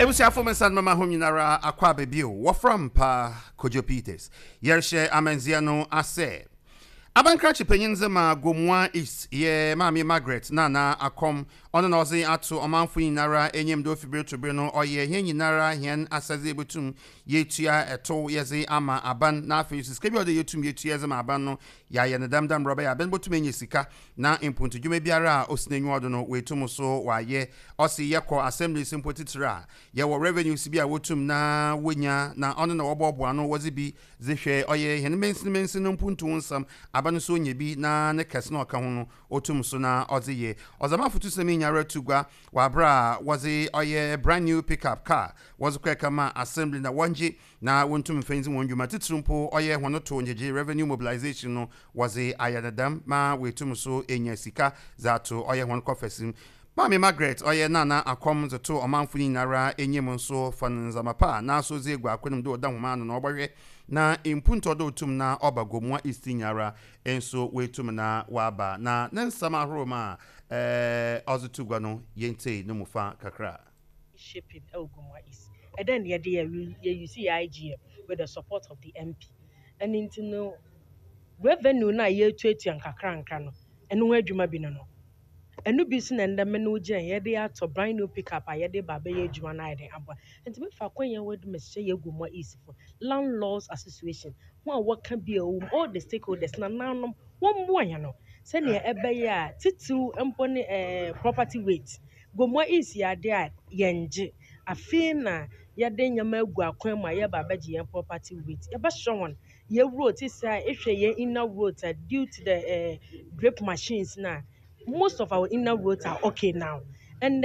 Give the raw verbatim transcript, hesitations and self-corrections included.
Ebusia for San Mama Hominara Aqua Baby, Wafram Pa Kojo Peters. Yershe Amenziano Ase. Abankrachi Penyinzema Gomwa is ye Mami Margaret Nana Akom on an Ozi Atu Omanfu Nara Enyem do Fibro Tribunal or ye Hen Nara Hen Asazi Butum Yetia Eto Yezi Ama Aban Nafi Skibio de Yutum Yetiazam Abano Yaya Dam Dam Robert Aben Butum Sika na impuntu Jume Biara Osne Nwadono we Tumuso wa ye Osi Yako Assembly Simpotitra ye wa revenue Sibia Wotum na Winya na on na Obobuano wazibi Zishe Oye Hen Mensin Mensin Mpuntu Unsam Abano so nyebi na ne kese na oka hono otum so na oziye ozama futu semi nyara tugwa wa bra wazi oye brand new pickup car was kweka ma assembly na wanje na wontum fenzi wonjuma titrumpo oye hono to njeje revenue mobilization no wazi ayadadam ma wetum so enya sika zato oye hono kofesim Mami Margaret oye nana akom zato omanfu nyinara enyem nso fanzama pa na so zegwa akwenum do danhoma no obahwe na impunto do tum na obagomwa istinyara enso wetum na waba na nensama roma eh ozutugwa no yente no mufa kakra shaping Elgomwa is and then yeah you see I G M with the support of the M P and into no revenue na ye twenty and kakra nka no eno adwuma bi no enu bi si na ndame no gye ye de ato brand new pickup a ye de ba be ye adwuma na ye de aba enti me fa kwanya word me hye ye Gomwa is for landlords association who are work bi all the stakeholders na nanom won mo anya no se ne ebe ye a titu empo ne eh property weight Gomwa is ya de a yenje afi na ye de nyama agu akwan ma ye ba baje ye property weight ye ba shon ye road is a ehwe ye inner road due to the uh, grape machines na most of our inner roads are okay now. And